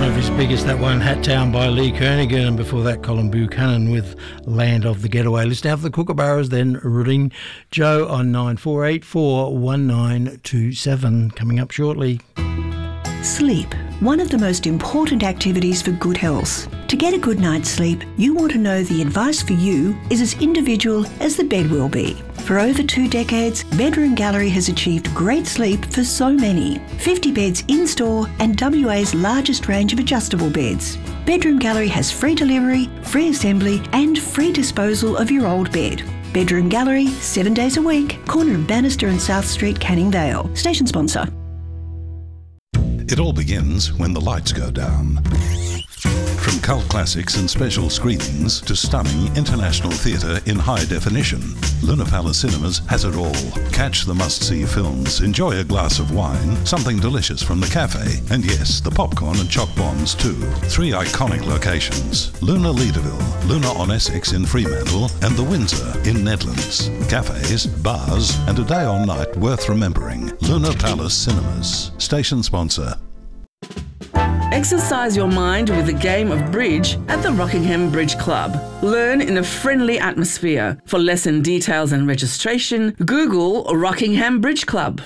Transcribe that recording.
One of his biggest, that one, Hat Town by Lee Kernaghan, and before that, Colin Buchanan with Land of the Getaway. Listen out for the Kookaburras, then ring Joe on 9484 1927, coming up shortly. Sleep, one of the most important activities for good health. To get a good night's sleep, you want to know the advice for you is as individual as the bed will be. For over 2 decades, Bedroom Gallery has achieved great sleep for so many. 50 beds in-store and WA's largest range of adjustable beds. Bedroom Gallery has free delivery, free assembly and free disposal of your old bed. Bedroom Gallery, 7 days a week, corner of Bannister and South Street, Canning Vale. Station sponsor. It all begins when the lights go down. From cult classics and special screenings to stunning international theatre in high definition, Luna Palace Cinemas has it all. Catch the must-see films, enjoy a glass of wine, something delicious from the cafe, and yes, the popcorn and choc bombs too. 3 iconic locations: Luna Leederville, Luna on Essex in Fremantle, and the Windsor in Nedlands. Cafes, bars, and a day or night worth remembering. Luna Palace Cinemas. Station sponsor. Exercise your mind with a game of bridge at the Rockingham Bridge Club. Learn in a friendly atmosphere. For lesson details and registration, Google Rockingham Bridge Club.